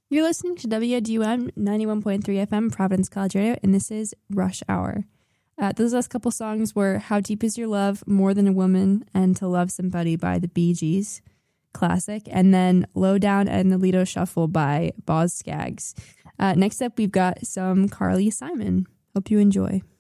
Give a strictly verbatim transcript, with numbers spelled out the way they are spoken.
You're listening to W D U M ninety-one point three F M, Providence College Radio, and this is Rush Hour. Uh, those last couple songs were How Deep Is Your Love, More Than a Woman, and To Love Somebody by the Bee Gees, classic, and then Low Down and the Lido Shuffle by Boz Scaggs. Uh, next up, we've got some Carly Simon. Hope you enjoy.